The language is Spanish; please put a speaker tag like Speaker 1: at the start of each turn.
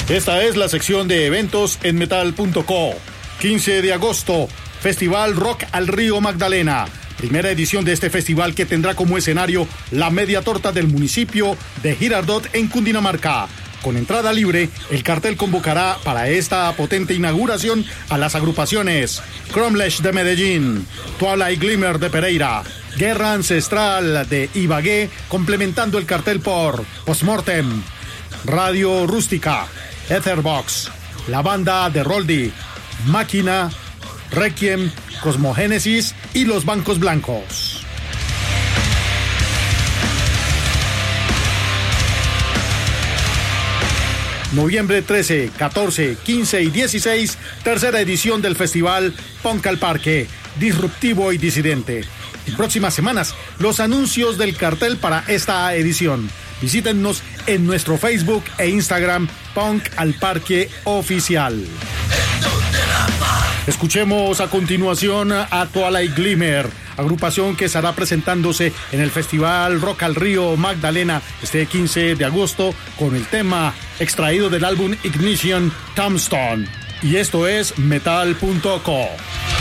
Speaker 1: Esta es la sección de eventos en metal.co. 15 de agosto, Festival Rock al Río Magdalena. Primera edición de este festival que tendrá como escenario la media torta del municipio de Girardot en Cundinamarca. Con entrada libre, el cartel convocará para esta potente inauguración a las agrupaciones Cromlech de Medellín, Twilight Glimmer de Pereira, Guerra Ancestral de Ibagué, complementando el cartel por Postmortem, Radio Rústica, Etherbox, la banda de Roldi, Máquina, Requiem, Cosmogénesis y Los Bancos Blancos. Noviembre 13, 14, 15 y 16, tercera edición del festival Punk al Parque, disruptivo y disidente. En próximas semanas, los anuncios del cartel para esta edición. Visítennos en nuestro Facebook e Instagram, Punk al Parque Oficial. Escuchemos a continuación a Twilight Glimmer, agrupación que estará presentándose en el Festival Rock al Río Magdalena este 15 de agosto con el tema extraído del álbum Ignition, Tombstone. Y esto es metal.co.